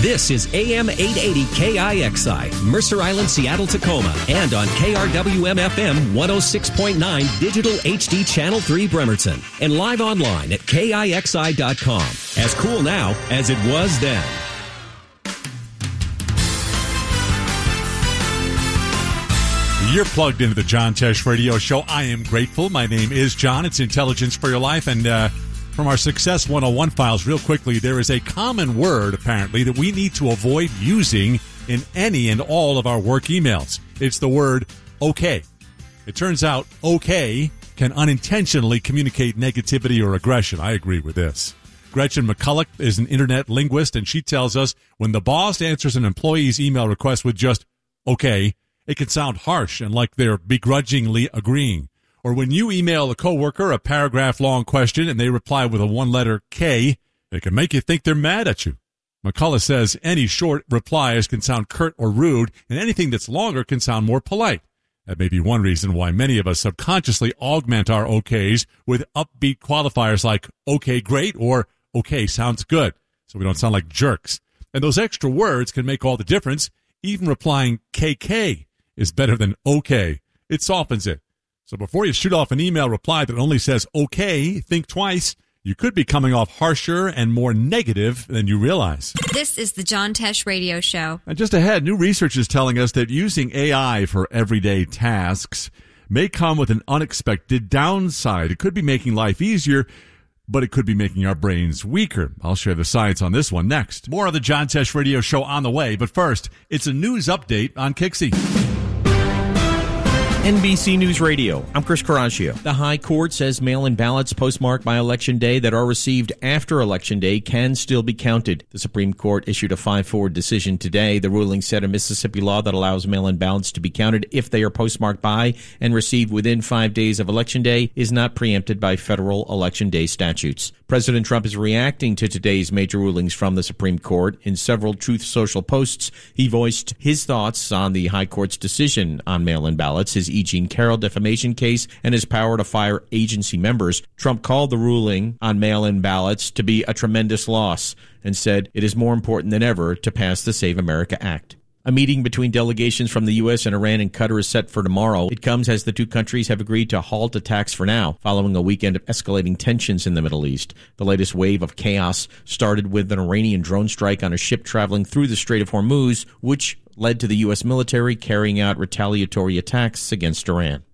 This is AM 880 KIXI, Mercer Island, Seattle, Tacoma, and on KRWM-FM 106.9 Digital HD Channel 3 Bremerton, and live online at KIXI.com. As cool now as it was then. You're plugged into the John Tesh Radio Show. I am grateful. My name is John. It's Intelligence for Your Life. And from our Success 101 files, real quickly, there is a common word, apparently, that we need to avoid using in any and all of our work emails. It's the word okay. It turns out okay can unintentionally communicate negativity or aggression. I agree with this. Gretchen McCulloch is an internet linguist, and she tells us when the boss answers an employee's email request with just okay, it can sound harsh and like they're begrudgingly agreeing. Or when you email a coworker a paragraph-long question and they reply with a one-letter K, it can make you think they're mad at you. McCullough says any short replies can sound curt or rude, and anything that's longer can sound more polite. That may be one reason why many of us subconsciously augment our okays with upbeat qualifiers like okay, great, or okay, sounds good, so we don't sound like jerks. And those extra words can make all the difference. Even replying KK is better than okay. It softens it. So before you shoot off an email reply that only says okay, think twice. You could be coming off harsher and more negative than you realize. This is the John Tesh Radio Show. And just ahead, new research is telling us that using AI for everyday tasks may come with an unexpected downside. It could be making life easier, but it could be making our brains weaker. I'll share the science on this one next. More of the John Tesh Radio Show on the way, but first, it's a news update on Kixie. NBC News Radio. I'm Chris Caraccio. The High Court says mail-in ballots postmarked by Election Day that are received after Election Day can still be counted. The Supreme Court issued a 5-4 decision today. The ruling said a Mississippi law that allows mail-in ballots to be counted if they are postmarked by and received within 5 days of Election Day is not preempted by federal Election Day statutes. President Trump is reacting to today's major rulings from the Supreme Court. In several Truth Social posts, he voiced his thoughts on the High Court's decision on mail-in ballots, his E. Jean Carroll defamation case, and his power to fire agency members. Trump called the ruling on mail-in ballots to be a tremendous loss and said it is more important than ever to pass the Save America Act. A meeting between delegations from the U.S. and Iran and Qatar is set for tomorrow. It comes as the two countries have agreed to halt attacks for now, following a weekend of escalating tensions in the Middle East. The latest wave of chaos started with an Iranian drone strike on a ship traveling through the Strait of Hormuz, which led to the U.S. military carrying out retaliatory attacks against Iran.